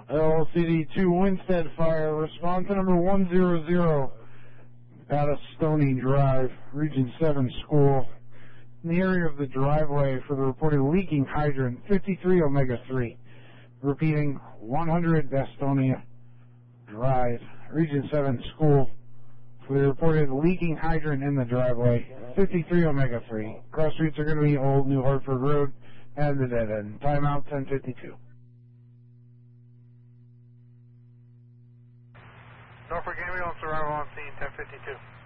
LCD2 Winstead Fire, respond to number 100 out of Stony Drive, Region 7 School, in the area of the driveway for the reported leaking hydrant, 53 Omega 3. Repeating, 100 Bastonia Drive, Region 7 School, for the reported leaking hydrant in the driveway, 53 Omega 3. Cross streets are going to be Old New Hartford Road and the dead end. Timeout 10:52. Norfolk ambulance arrival on scene 10:52.